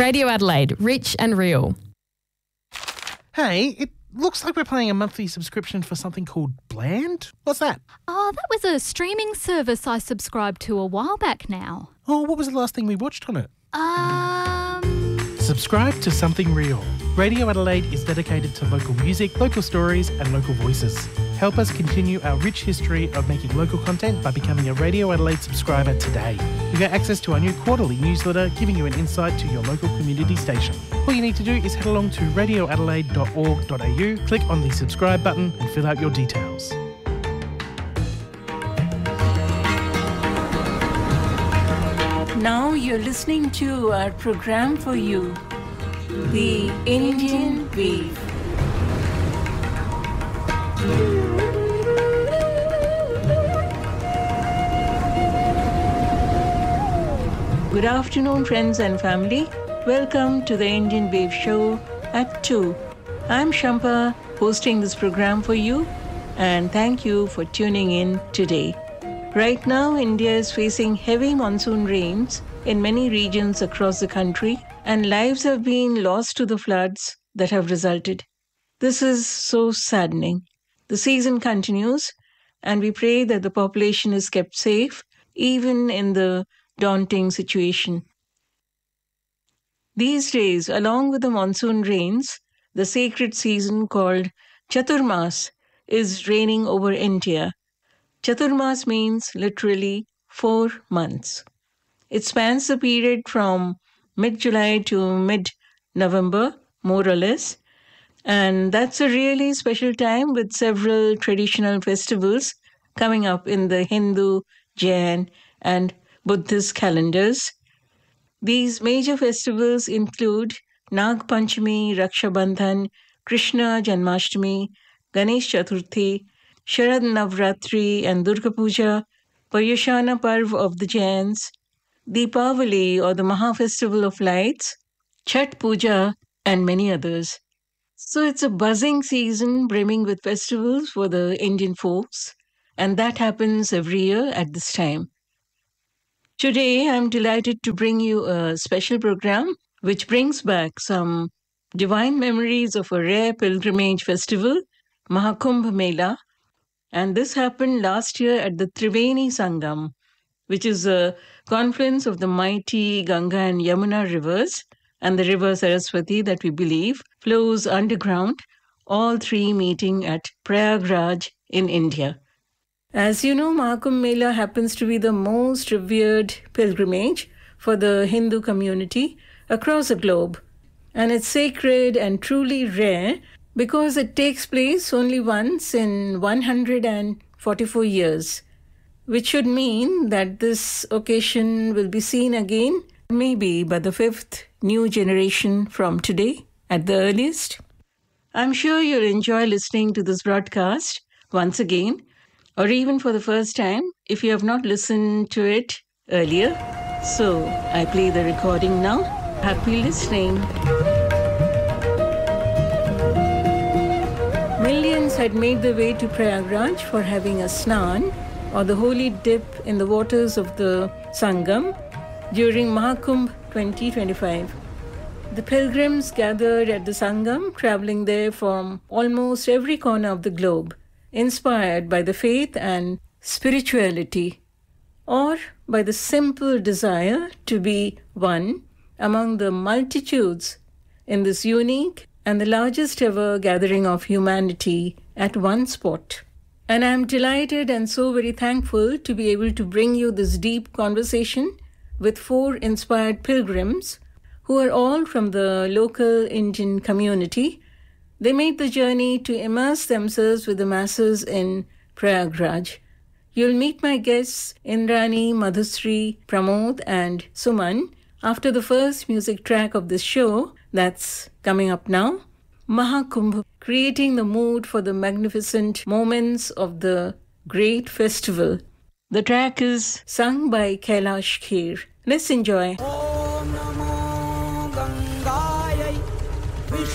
Radio Adelaide, rich and real. Hey, it looks like we're paying a monthly subscription for something called Bland. What's that? Oh, that was a streaming service I subscribed to a while back now. Oh, what was the last thing we watched on it? Subscribe to Something Real. Radio Adelaide is dedicated to local music, local stories and local voices. Help us continue our rich history of making local content by becoming a Radio Adelaide subscriber today. You get access to our new quarterly newsletter giving you an insight to your local community station. All you need to do is head along to radioadelaide.org.au, click on the subscribe button and fill out your details. Now you're listening to our program for you, The Indian Wave. Good afternoon, friends and family. Welcome to the Indian Wave Show at 2. I'm Shampa, hosting this program for you, and thank you for tuning in today. Right now, India is facing heavy monsoon rains in many regions across the country, and lives have been lost to the floods that have resulted. This is so saddening. The season continues, and we pray that the population is kept safe, even in the daunting situation. These days, along with the monsoon rains, the sacred season called Chaturmas is reigning over India. Chaturmas means literally 4 months. It spans the period from mid-July to mid-November, more or less. And that's a really special time with several traditional festivals coming up in the Hindu, Jain, and Buddhist calendars. These major festivals include Nag Panchami, Raksha Bandhan, Krishna Janmashtami, Ganesh Chaturthi, Sharad Navratri and Durga Puja, Paryushana Parv of the Jains, Deepavali or the Maha Festival of Lights, Chhat Puja, and many others. So it's a buzzing season brimming with festivals for the Indian folks, and that happens every year at this time. Today, I'm delighted to bring you a special program which brings back some divine memories of a rare pilgrimage festival, Mahakumbh Mela. And this happened last year at the Triveni Sangam, which is a confluence of the mighty Ganga and Yamuna rivers, and the river Saraswati that we believe flows underground, all three meeting at Prayagraj in India. As you know, Mahakumbh Mela happens to be the most revered pilgrimage for the Hindu community across the globe. And it's sacred and truly rare because it takes place only once in 144 years, which should mean that this occasion will be seen again, maybe by the 5th new generation from today at the earliest. I'm sure you'll enjoy listening to this broadcast once again, or even for the first time if you have not listened to it earlier. So I play the recording now. Happy listening. Millions had made their way to Prayagraj for having a snan, or the holy dip in the waters of the Sangam, during Mahakumbh 2025. The pilgrims gathered at the Sangam, traveling there from almost every corner of the globe, inspired by the faith and spirituality, or by the simple desire to be one among the multitudes in this unique and the largest ever gathering of humanity at one spot. And I am delighted and so very thankful to be able to bring you this deep conversation with 4 inspired pilgrims who are all from the local Indian community. They made the journey to immerse themselves with the masses in Prayagraj. You'll meet my guests Indrani, Madhusri, Pramod and Suman after the first music track of this show that's coming up now, Mahakumbh, creating the mood for the magnificent moments of the great festival. The track is sung by Kailash Kher. Let's enjoy.